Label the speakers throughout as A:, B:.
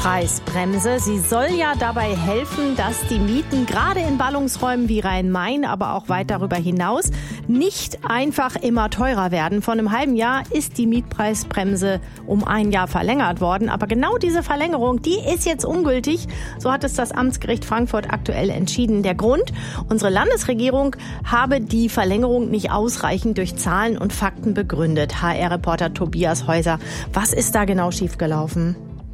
A: Mietpreisbremse. Sie soll ja dabei helfen, dass die Mieten gerade in Ballungsräumen wie Rhein-Main, aber auch weit darüber hinaus, nicht einfach immer teurer werden. Vor einem halben Jahr ist die Mietpreisbremse um ein Jahr verlängert worden. Aber genau diese Verlängerung, die ist jetzt ungültig. So hat es das Amtsgericht Frankfurt aktuell entschieden. Der Grund: Unsere Landesregierung habe die Verlängerung nicht ausreichend durch Zahlen und Fakten begründet. HR-Reporter Tobias Häuser, was ist da genau schiefgelaufen?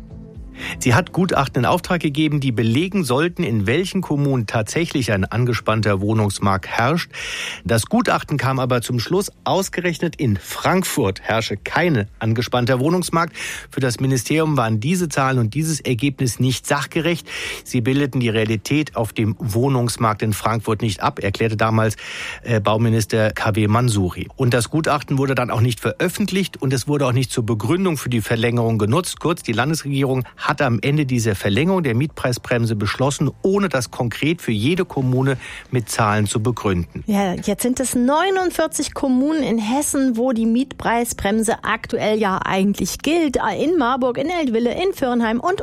B: Sie hat Gutachten in Auftrag gegeben, die belegen sollten, in welchen Kommunen tatsächlich ein angespannter Wohnungsmarkt herrscht. Das Gutachten kam aber zum Schluss, ausgerechnet in Frankfurt herrsche kein angespannter Wohnungsmarkt. Für das Ministerium waren diese Zahlen und dieses Ergebnis nicht sachgerecht. Sie bildeten die Realität auf dem Wohnungsmarkt in Frankfurt nicht ab, erklärte damals Bauminister KW Mansouri. Und das Gutachten wurde dann auch nicht veröffentlicht und es wurde auch nicht zur Begründung für die Verlängerung genutzt. Kurz, die Landesregierung hat am Ende diese Verlängerung der Mietpreisbremse beschlossen, ohne das konkret für jede Kommune mit Zahlen zu begründen.
A: Ja, jetzt sind es 49 Kommunen in Hessen, wo die Mietpreisbremse aktuell ja eigentlich gilt. In Marburg, in Eltville, in Viernheim und.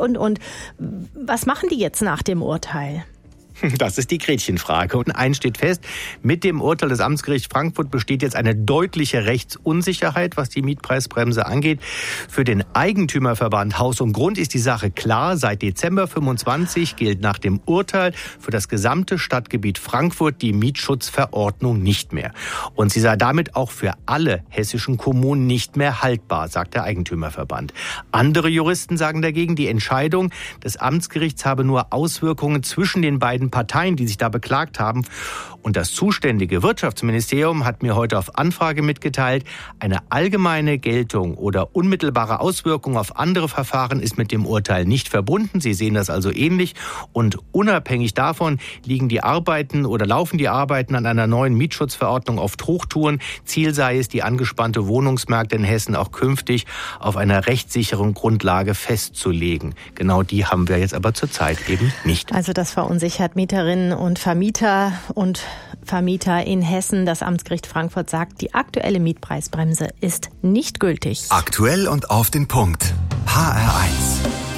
A: Was machen die jetzt nach dem Urteil?
B: Das ist die Gretchenfrage. Und eins steht fest: Mit dem Urteil des Amtsgerichts Frankfurt besteht jetzt eine deutliche Rechtsunsicherheit, was die Mietpreisbremse angeht. Für den Eigentümerverband Haus und Grund ist die Sache klar. Seit Dezember 25 gilt nach dem Urteil für das gesamte Stadtgebiet Frankfurt die Mietschutzverordnung nicht mehr. Und sie sei damit auch für alle hessischen Kommunen nicht mehr haltbar, sagt der Eigentümerverband. Andere Juristen sagen dagegen, die Entscheidung des Amtsgerichts habe nur Auswirkungen zwischen den beiden Parteien, die sich da beklagt haben. Und das zuständige Wirtschaftsministerium hat mir heute auf Anfrage mitgeteilt, eine allgemeine Geltung oder unmittelbare Auswirkung auf andere Verfahren ist mit dem Urteil nicht verbunden. Sie sehen das also ähnlich. Und unabhängig davon laufen die Arbeiten an einer neuen Mietschutzverordnung auf Hochtouren. Ziel sei es, die angespannte Wohnungsmärkte in Hessen auch künftig auf einer rechtssicheren Grundlage festzulegen. Genau die haben wir jetzt aber zurzeit eben nicht.
A: Also das verunsichert Mieterinnen und Vermieter in Hessen. Das Amtsgericht Frankfurt sagt, die aktuelle Mietpreisbremse ist nicht gültig.
C: Aktuell und auf den Punkt. HR1.